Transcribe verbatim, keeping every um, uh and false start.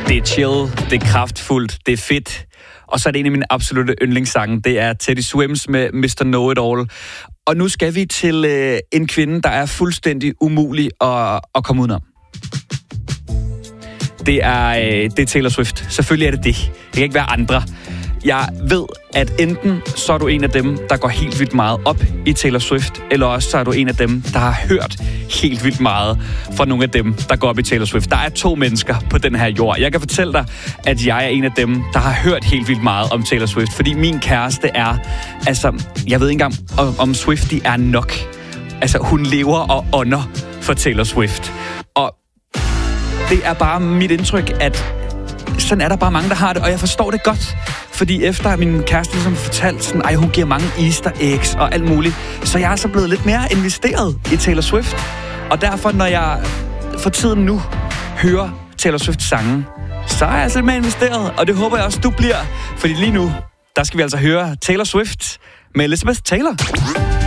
Det er chill, det er kraftfuldt, det er fedt. Og så er det en af mine absolutte yndlingssange. Det er Teddy Swims med mister Know-It-All. Og nu skal vi til øh, en kvinde, der er fuldstændig umulig at, at komme udenom. Det er, øh, det er Taylor Swift. Selvfølgelig er det det. Det kan ikke være andre. Jeg ved, at enten så er du en af dem, der går helt vildt meget op i Taylor Swift, eller også så er du en af dem, der har hørt helt vildt meget fra nogle af dem, der går op i Taylor Swift. Der er to mennesker på den her jord. Jeg kan fortælle dig, at jeg er en af dem, der har hørt helt vildt meget om Taylor Swift, fordi min kæreste er, altså, jeg ved ikke engang, om, om Swiftie er nok. Altså, hun lever og ånder for Taylor Swift. Og det er bare mit indtryk, at sådan er der bare mange, der har det, og jeg forstår det godt. Fordi efter min kæreste ligesom fortalte sådan, ej, hun giver mange easter eggs og alt muligt, så jeg er så blevet lidt mere investeret i Taylor Swift. Og derfor, når jeg for tiden nu hører Taylor Swift sange, så er jeg altså lidt mere investeret, og det håber jeg også, du bliver. Fordi lige nu, der skal vi altså høre Taylor Swift med Elizabeth Taylor.